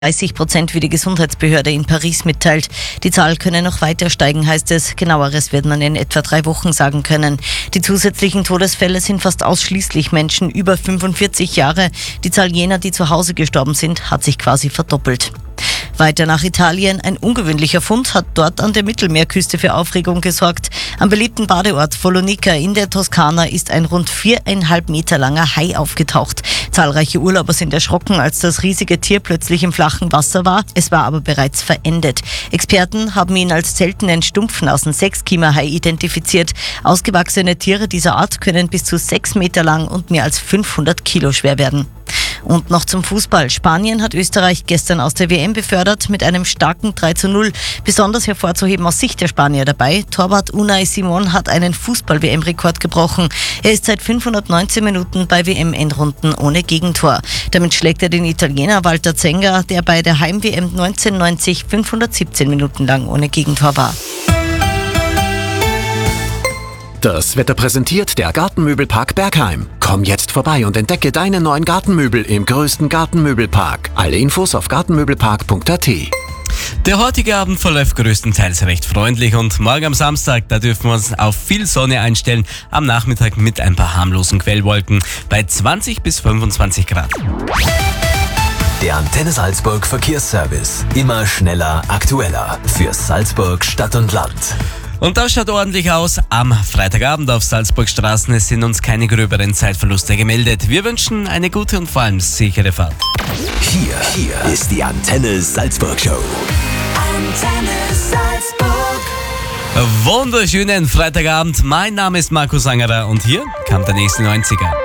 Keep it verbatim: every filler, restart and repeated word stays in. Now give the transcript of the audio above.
dreißig Prozent, wie die Gesundheitsbehörde in Paris mitteilt. Die Zahl könne noch weiter steigen, heißt es. Genaueres wird man in etwa drei Wochen sagen können. Die zusätzlichen Todesfälle sind fast ausschließlich Menschen über fünfundvierzig Jahre. Die Zahl jener, die zu Hause gestorben sind, hat sich quasi verdoppelt. Weiter nach Italien. Ein ungewöhnlicher Fund hat dort an der Mittelmeerküste für Aufregung gesorgt. Am beliebten Badeort Follonica in der Toskana ist ein rund viereinhalb Meter langer Hai aufgetaucht. Zahlreiche Urlauber sind erschrocken, als das riesige Tier plötzlich im flachen Wasser war. Es war aber bereits verendet. Experten haben ihn als seltenen Stumpfnasen-Sechskiemer-Hai identifiziert. Ausgewachsene Tiere dieser Art können bis zu sechs Meter lang und mehr als fünfhundert Kilo schwer werden. Und noch zum Fußball. Spanien hat Österreich gestern aus der W M befördert mit einem starken drei zu null. Besonders hervorzuheben aus Sicht der Spanier dabei: Torwart Unai Simón hat einen Fußball-W M-Rekord gebrochen. Er ist seit fünfhundertneunzehn Minuten bei W M-Endrunden ohne Gegentor. Damit schlägt er den Italiener Walter Zenga, der bei der Heim-W M neunzehnhundertneunzig fünfhundertsiebzehn Minuten lang ohne Gegentor war. Das Wetter präsentiert der Gartenmöbelpark Bergheim. Komm jetzt vorbei und entdecke deine neuen Gartenmöbel im größten Gartenmöbelpark. Alle Infos auf gartenmöbelpark punkt a t. Der heutige Abend verläuft größtenteils recht freundlich und morgen am Samstag, da dürfen wir uns auf viel Sonne einstellen. Am Nachmittag mit ein paar harmlosen Quellwolken bei zwanzig bis fünfundzwanzig Grad. Der Antenne Salzburg Verkehrsservice. Immer schneller, aktueller. Für Salzburg Stadt und Land. Und das schaut ordentlich aus. Am Freitagabend auf Salzburgstraßen, es sind uns keine gröberen Zeitverluste gemeldet. Wir wünschen eine gute und vor allem sichere Fahrt. Hier, hier ist die Antenne Salzburg Show. Antenne Salzburg. Wunderschönen Freitagabend. Mein Name ist Markus Angerer und hier kommt der nächste neunziger.